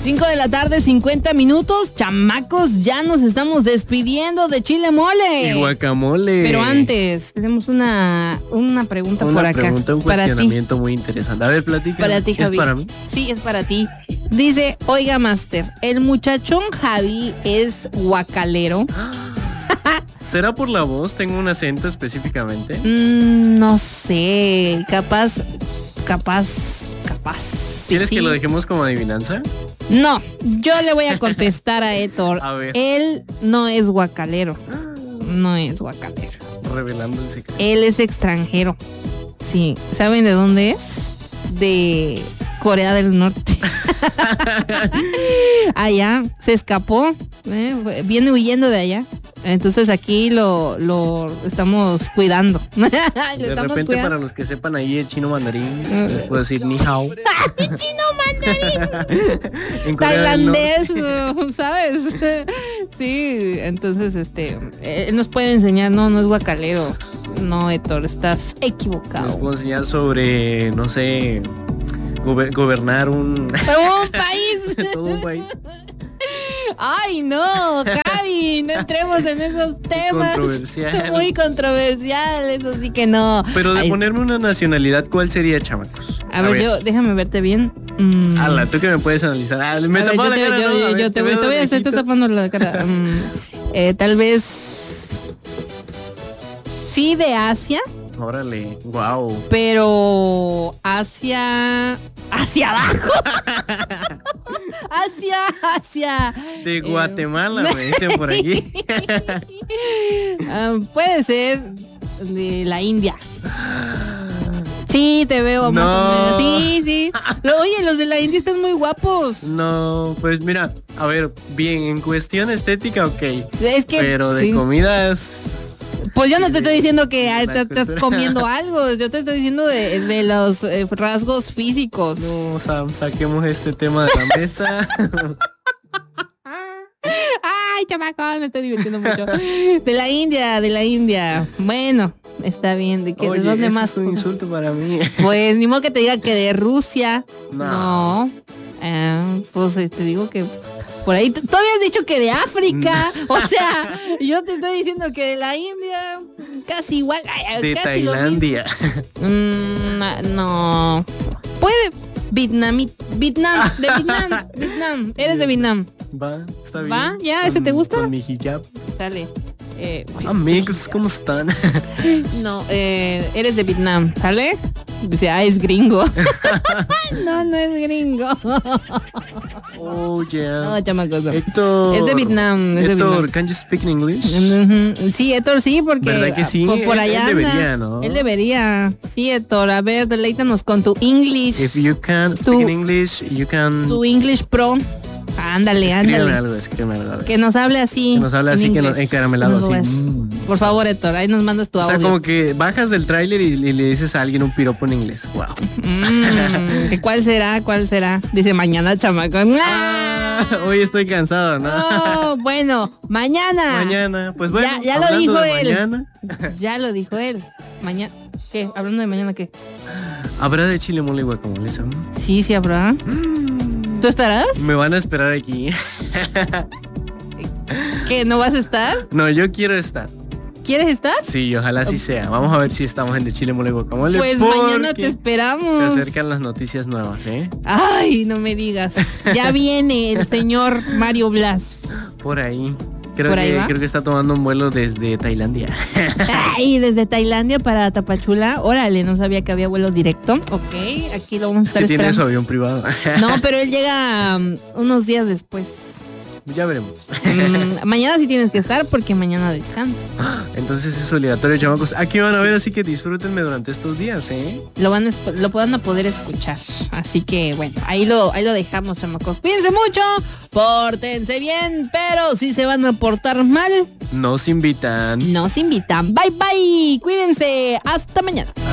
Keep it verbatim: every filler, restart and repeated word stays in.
cinco de la tarde, cincuenta minutos. Chamacos, ya nos estamos despidiendo de Chile Mole. Y guacamole. Pero antes, tenemos una, una pregunta una por acá. Una pregunta, un cuestionamiento muy interesante. A ver, platica. Para ti, Javi. ¿Es para mí? Sí, es para ti. Dice, oiga, Master, ¿el muchachón Javi es guacalero? ¿Será por la voz? ¿Tengo un acento específicamente? Mm, no sé, capaz, capaz, capaz. Sí, ¿Quieres sí. que lo dejemos como adivinanza? No, yo le voy a contestar a Héctor. A ver. Él no es guacalero. No es guacalero. Revelando el secreto. Él es extranjero. Sí, ¿saben de dónde es? De Corea del Norte. Allá, se escapó, ¿eh? Viene huyendo de allá. Entonces aquí lo, lo estamos cuidando. lo De estamos repente, cuidando. para los que sepan ahí el chino mandarín, les puedo decir ni hao. Chino mandarín. En Corea del Tailandés, Norte. ¿sabes? Sí, entonces este él nos puede enseñar. No, no es guacalero. No, Héctor, estás Les equivocado. puedo enseñar sobre, no sé, gober- gobernar un... Un país. todo un país. Ay, no, Javi, no entremos en esos temas. Controversial. Muy controversiales, así que no. Pero de Ay, ponerme una nacionalidad, ¿cuál sería, chamacos? a, ver, yo, déjame verte bien. Mm. Ala, tú que me puedes analizar. Ah, me A ver, tapó yo la te, cara. yo- no, a yo- ver, yo te voy, veo te voy a estar lejitos. tapando la cara. Mm, eh, tal vez sí de Asia, Órale, wow. pero hacia hacia abajo. hacia hacia De eh, Guatemala, me dicen por aquí. ah, puede ser de la India. Sí, te veo más No. o menos. Sí, sí. Lo- Oye, los de la India están muy guapos. No, pues mira, a ver, bien, en cuestión estética, ok. Es que Pero de sí. comidas... Pues yo no te estoy diciendo que ah, La te estás cultura. comiendo algo, yo te estoy diciendo de, de los eh, rasgos físicos. No, Sam, saquemos este tema de la mesa. Ay, chamaco, me estoy divirtiendo mucho. De la India, de la India. Bueno, está bien. ¿De, qué, Oye, ¿de dónde eso más? es un insulto para mí. Pues ni modo que te diga que de Rusia. No. No. Eh, pues eh, te digo que por ahí. Tú habías dicho que de África. O sea, yo te estoy diciendo que de la India. Casi igual. ay, De casi lo mismo. Tailandia. Mm, no. Puede. Vietnam. Vietnam. De Vietnam. Vietnam. Eres de Vietnam. Va, está bien. ¿Va? ¿Ya? ¿Ese te gusta? Con mi hijab. Sale. Eh, Amigos, ¿cómo están? no, eh, eres de Vietnam. ¿Sale? Dice, ah, es gringo. no, no es gringo. Oh, yeah. no, chamacos. no. Héctor. Es de Vietnam. Es de Héctor, Vietnam. can you speak in English? Ujú. Sí, Héctor, sí, porque ¿Verdad que sí? por, por Él- allá él debería, anda. ¿no? Él debería. Sí, Héctor, a ver, deleítanos con tu English. If you can speak Tu- in English, you can... Tu English Pro. Ándale, Escríbeme ándale. algo, escríbeme algo. a ver. Que nos hable así. Que nos hable en así, que nos- inglés, encaramelado, en así. inglés. Mm. Por favor, Héctor, ahí nos mandas tu O audio. sea, como que bajas del tráiler y, y le dices a alguien un piropo en inglés. Wow. Mm, ¿que ¿Cuál será? ¿Cuál será? Dice mañana, chamaco. Ah, hoy estoy cansado, ¿no? Oh, bueno, mañana. Mañana, pues bueno. Ya- ya lo hablando dijo de él. mañana, Ya lo dijo él. Mañana. ¿Qué? Hablando de mañana, ¿qué? habrá de chile mole y guacamole, Sam. Sí, sí habrá. ¿Tú estarás? Me van a esperar aquí. ¿Qué? ¿No vas a estar? No, yo quiero estar. ¿Quieres estar? Sí, ojalá así sea. Vamos a ver si estamos en de chile mole y guacamole. Pues mañana porque te esperamos. Se acercan las noticias nuevas, ¿eh? Ay, no me digas. Ya viene el señor Mario Blas. Por ahí. Creo ¿Por ahí que va? creo que está tomando un vuelo desde Tailandia. Ay, desde Tailandia para Tapachula. Órale, no sabía que había vuelo directo. Ok, aquí lo vamos a estar Que tiene su esperando. avión privado. No, pero él llega um, unos días después. Ya veremos. Mm, mañana sí tienes que estar porque mañana descansa. Entonces es obligatorio, chamacos. Aquí van a ver, así que disfrútenme durante estos días, ¿eh? Lo van a, esp- lo van a poder escuchar. Así que bueno, ahí lo, ahí lo dejamos, chamacos. Cuídense mucho, pórtense bien, pero si se van a portar mal, Nos invitan. nos invitan. Bye bye, cuídense, hasta mañana.